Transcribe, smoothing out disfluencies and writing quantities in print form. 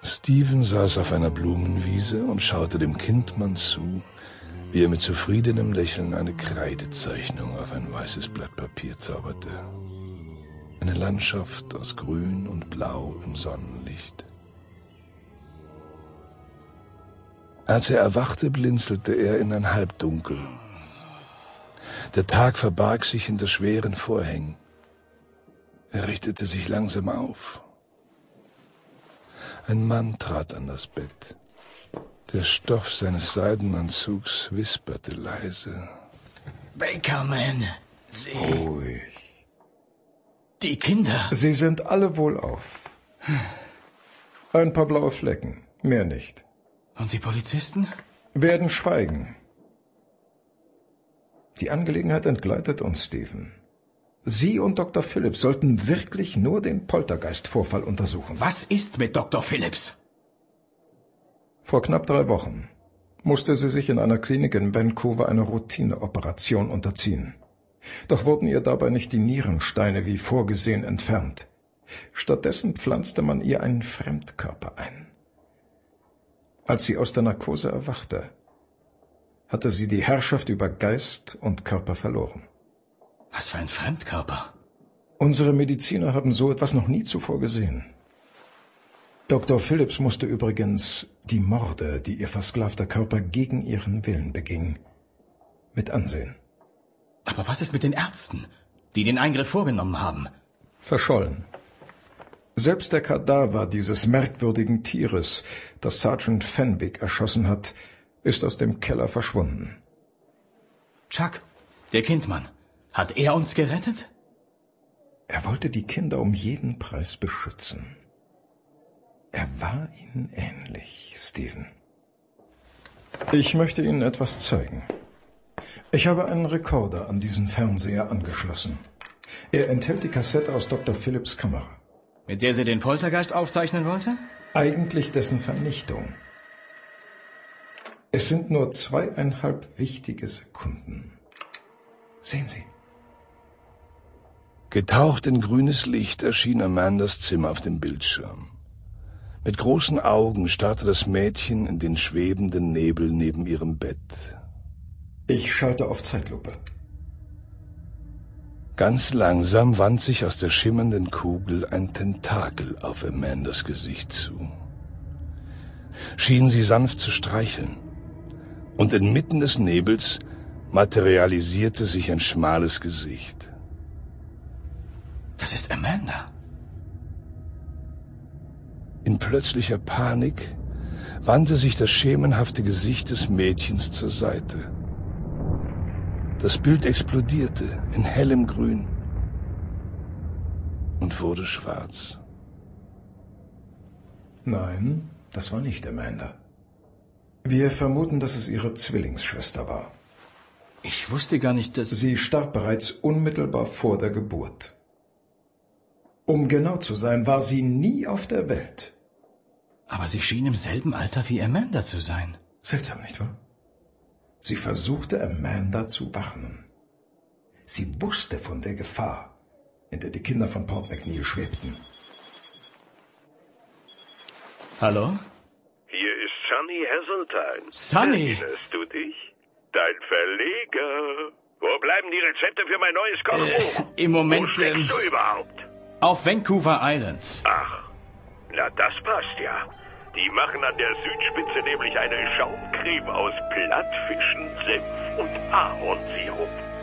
Stephen saß auf einer Blumenwiese und schaute dem Kindmann zu, wie er mit zufriedenem Lächeln eine Kreidezeichnung auf ein weißes Blatt Papier zauberte. Eine Landschaft aus Grün und Blau im Sonnenlicht. Als er erwachte, blinzelte er in ein Halbdunkel. Der Tag verbarg sich hinter schweren Vorhängen. Er richtete sich langsam auf. Ein Mann trat an das Bett. Der Stoff seines Seidenanzugs wisperte leise. Bakerman, Sie... Ruhig. Die Kinder... Sie sind alle wohlauf. Ein paar blaue Flecken, mehr nicht. Und die Polizisten? Werden schweigen. Die Angelegenheit entgleitet uns, Stephen. Sie und Dr. Phillips sollten wirklich nur den Poltergeist-Vorfall untersuchen. Was ist mit Dr. Phillips? Vor knapp 3 Wochen musste sie sich in einer Klinik in Vancouver einer Routineoperation unterziehen. Doch wurden ihr dabei nicht die Nierensteine wie vorgesehen entfernt. Stattdessen pflanzte man ihr einen Fremdkörper ein. Als sie aus der Narkose erwachte, hatte sie die Herrschaft über Geist und Körper verloren. Was für ein Fremdkörper? Unsere Mediziner haben so etwas noch nie zuvor gesehen. Dr. Phillips musste übrigens die Morde, die ihr versklavter Körper gegen ihren Willen beging, mit ansehen. Aber was ist mit den Ärzten, die den Eingriff vorgenommen haben? Verschollen. Selbst der Kadaver dieses merkwürdigen Tieres, das Sergeant Fenwick erschossen hat, ist aus dem Keller verschwunden. Chuck, der Kindmann, hat er uns gerettet? Er wollte die Kinder um jeden Preis beschützen. Er war ihnen ähnlich, Stephen. Ich möchte Ihnen etwas zeigen. Ich habe einen Rekorder an diesen Fernseher angeschlossen. Er enthält die Kassette aus Dr. Phillips' Kamera. Mit der sie den Poltergeist aufzeichnen wollte? Eigentlich dessen Vernichtung. Es sind nur 2,5 wichtige Sekunden. Sehen Sie. Getaucht in grünes Licht erschien Amandas Zimmer auf dem Bildschirm. Mit großen Augen starrte das Mädchen in den schwebenden Nebel neben ihrem Bett. Ich schalte auf Zeitlupe. Ganz langsam wand sich aus der schimmernden Kugel ein Tentakel auf Amandas Gesicht zu. Schien sie sanft zu streicheln. Und inmitten des Nebels materialisierte sich ein schmales Gesicht. Das ist Amanda. In plötzlicher Panik wandte sich das schemenhafte Gesicht des Mädchens zur Seite. Das Bild explodierte in hellem Grün und wurde schwarz. Nein, das war nicht Amanda. Wir vermuten, dass es ihre Zwillingsschwester war. Ich wusste gar nicht, dass... Sie starb bereits unmittelbar vor der Geburt. Um genau zu sein, war sie nie auf der Welt. Aber sie schien im selben Alter wie Amanda zu sein. Seltsam, nicht wahr? Sie versuchte, Amanda zu warnen. Sie wusste von der Gefahr, in der die Kinder von Port McNeil schwebten. Hallo? Hier ist Sonny Heseltine. Sonny! Erinnerst du dich? Dein Verleger. Wo bleiben die Rezepte für mein neues Kochbuch? Im Moment, Wo steckst du überhaupt? auf Vancouver Island. Ach, na das passt ja. Die machen an der Südspitze nämlich eine Schaumcreme aus Plattfischen, Senf und Ahornsirup.